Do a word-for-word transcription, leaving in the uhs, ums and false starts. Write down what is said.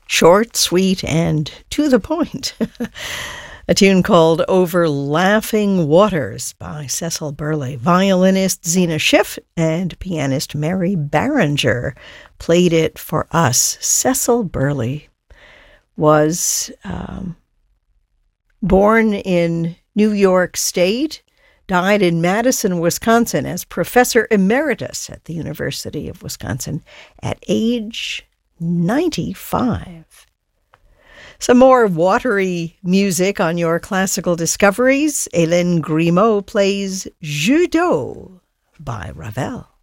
Short, sweet, and to the point. A tune called Over Laughing Waters by Cecil Burley. Violinist Zena Schiff and pianist Mary Barringer played it for us. Cecil Burley was um, born in New York State, died in Madison, Wisconsin as professor emeritus at the University of Wisconsin at age ninety-five. Some more watery music on your classical discoveries. Hélène Grimaud plays Jeu d'eau by Ravel.